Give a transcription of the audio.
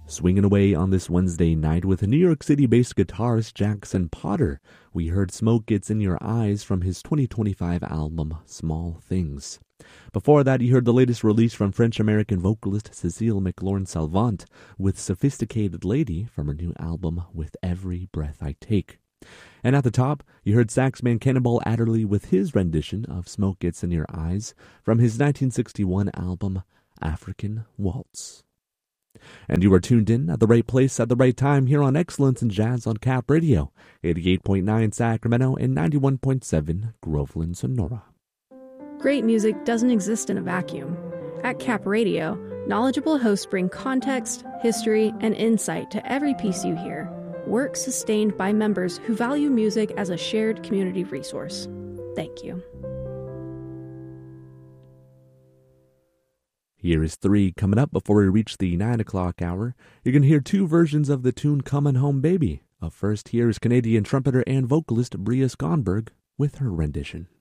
Swinging away on this Wednesday night with New York City-based guitarist Jackson Potter, we heard Smoke Gets in Your Eyes from his 2025 album Small Things. Before that, you heard the latest release from French-American vocalist Cécile McLaurin-Salvant with Sophisticated Lady from her new album With Every Breath I Take. And at the top, you heard saxman Cannonball Adderley with his rendition of Smoke Gets in Your Eyes from his 1961 album African Waltz. And you are tuned in at the right place at the right time here on Excellence in Jazz on Cap Radio, 88.9 Sacramento and 91.7 Groveland, Sonora. Great music doesn't exist in a vacuum. At Cap Radio, knowledgeable hosts bring context, history, and insight to every piece you hear. Work sustained by members who value music as a shared community resource. Thank you. Here is 3 coming up before we reach the 9 o'clock hour. You're going to hear 2 versions of the tune Comin' Home Baby. Up first, here is Canadian trumpeter and vocalist Bria Skonberg with her rendition.